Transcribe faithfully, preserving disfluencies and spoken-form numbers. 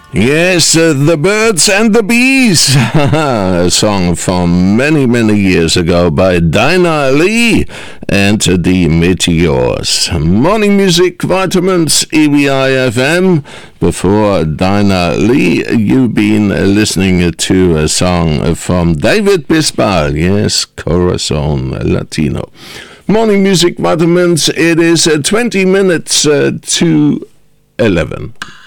Yes, uh, The Birds and the Bees, a song from many, many years ago by Dinah Lee and the Meteors. Morning Music Vitamins, E B I F M. Before Dinah Lee, you've been listening to a song from David Bisbal, yes, Corazon Latino. Morning Music Vitamins, it is uh, twenty minutes uh, to eleven.